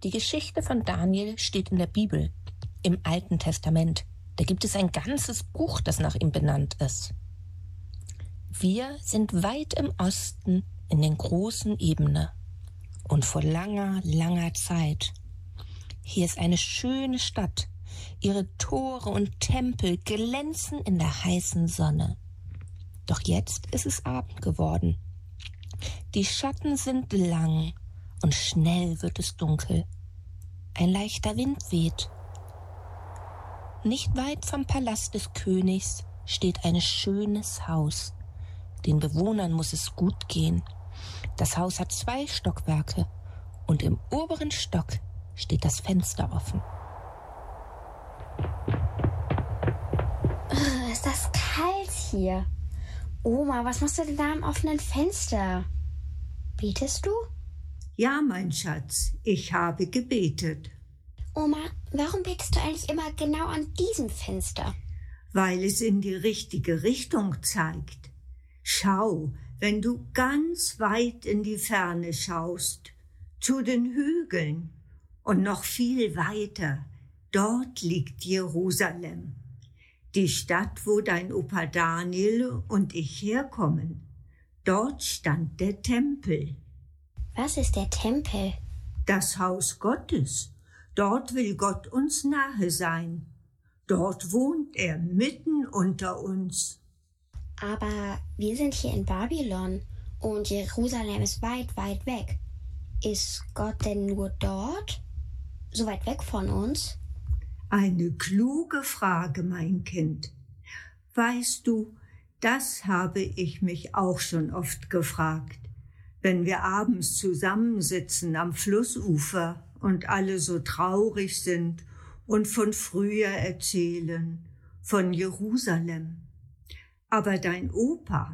Die Geschichte von Daniel steht in der Bibel, im Alten Testament. Da gibt es ein ganzes Buch, das nach ihm benannt ist. Wir sind weit im Osten in den großen Ebene und vor langer, langer Zeit. Hier ist eine schöne Stadt. Ihre Tore und Tempel glänzen in der heißen Sonne. Doch jetzt ist es Abend geworden. Die Schatten sind lang und schnell wird es dunkel. Ein leichter Wind weht. Nicht weit vom Palast des Königs steht ein schönes Haus. Den Bewohnern muss es gut gehen. Das Haus hat 2 Stockwerke und im oberen Stock steht das Fenster offen. Ist das kalt hier? Oma, was machst du denn da am offenen Fenster? Betest du? Ja, mein Schatz, ich habe gebetet. Oma, warum betest du eigentlich immer genau an diesem Fenster? Weil es in die richtige Richtung zeigt. Schau, wenn du ganz weit in die Ferne schaust, zu den Hügeln und noch viel weiter, dort liegt Jerusalem. Die Stadt, wo dein Opa Daniel und ich herkommen. Dort stand der Tempel. Was ist der Tempel? Das Haus Gottes. Dort will Gott uns nahe sein. Dort wohnt er mitten unter uns. Aber wir sind hier in Babylon und Jerusalem ist weit, weit weg. Ist Gott denn nur dort? So weit weg von uns? Eine kluge Frage, mein Kind. Weißt du, das habe ich mich auch schon oft gefragt, wenn wir abends zusammensitzen am Flussufer und alle so traurig sind und von früher erzählen, von Jerusalem. Aber dein Opa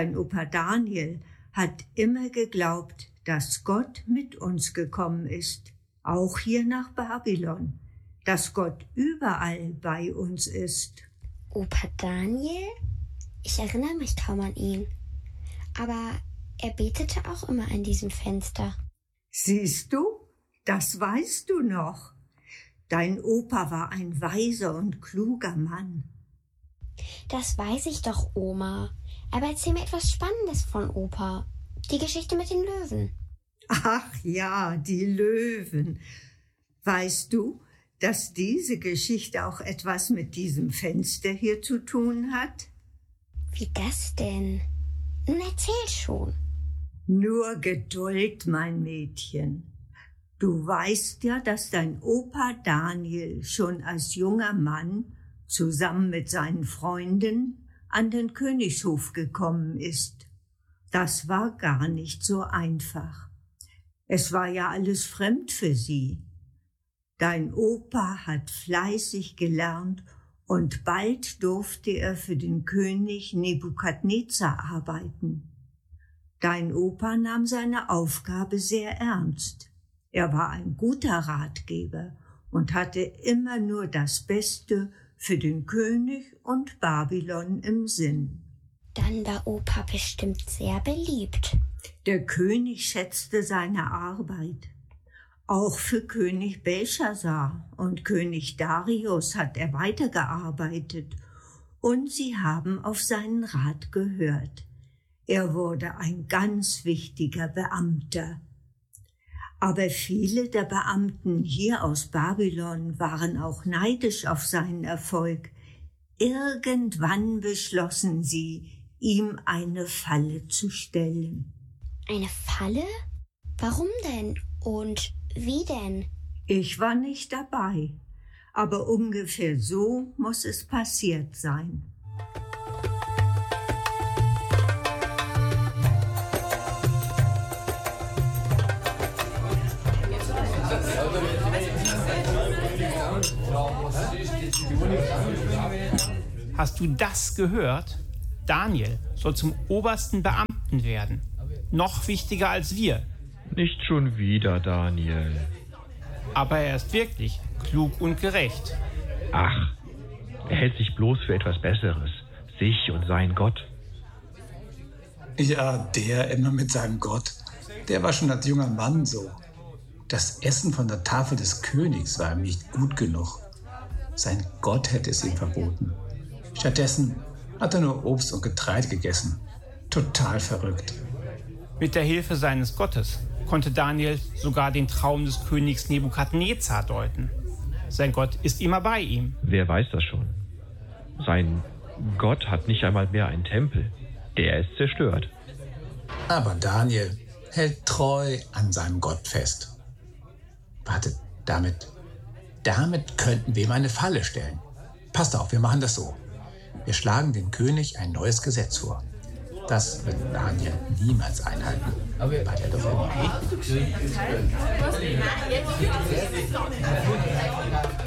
Daniel, hat immer geglaubt, dass Gott mit uns gekommen ist, auch hier nach Babylon, dass Gott überall bei uns ist. Opa Daniel? Ich erinnere mich kaum an ihn. Aber er betete auch immer an diesem Fenster. Siehst du? Das weißt du noch. Dein Opa war ein weiser und kluger Mann. Das weiß ich doch, Oma. Aber erzähl mir etwas Spannendes von Opa. Die Geschichte mit den Löwen. Ach ja, die Löwen. Weißt du, dass diese Geschichte auch etwas mit diesem Fenster hier zu tun hat? Wie das denn? Nun erzähl schon. Nur Geduld, mein Mädchen. Du weißt ja, dass dein Opa Daniel schon als junger Mann zusammen mit seinen Freunden an den Königshof gekommen ist. Das war gar nicht so einfach. Es war ja alles fremd für sie. Dein Opa hat fleißig gelernt und bald durfte er für den König Nebukadnezar arbeiten. Dein Opa nahm seine Aufgabe sehr ernst. Er war ein guter Ratgeber und hatte immer nur das Beste für den König und Babylon im Sinn. Dann war Opa bestimmt sehr beliebt. Der König schätzte seine Arbeit. Auch für König Belshazzar und König Darius hat er weitergearbeitet und sie haben auf seinen Rat gehört. Er wurde ein ganz wichtiger Beamter. Aber viele der Beamten hier aus Babylon waren auch neidisch auf seinen Erfolg. Irgendwann beschlossen sie, ihm eine Falle zu stellen. Eine Falle? Warum denn? Und wie denn? Ich war nicht dabei, aber ungefähr so muss es passiert sein. Hast du das gehört? Daniel soll zum obersten Beamten werden. Noch wichtiger als wir. Nicht schon wieder, Daniel. Aber er ist wirklich klug und gerecht. Ach, er hält sich bloß für etwas Besseres. Sich und seinen Gott. Ja, der immer mit seinem Gott. Der war schon als junger Mann so. Das Essen von der Tafel des Königs war ihm nicht gut genug. Sein Gott hätte es ihm verboten. Stattdessen hat er nur Obst und Getreide gegessen. Total verrückt. Mit der Hilfe seines Gottes konnte Daniel sogar den Traum des Königs Nebukadnezar deuten. Sein Gott ist immer bei ihm. Wer weiß das schon? Sein Gott hat nicht einmal mehr einen Tempel. Der ist zerstört. Aber Daniel hält treu an seinem Gott fest. Wartet, damit könnten wir ihm eine Falle stellen. Passt auf, wir machen das so. Wir schlagen dem König ein neues Gesetz vor. Das wird Daniel niemals einhalten. Bei der Luft.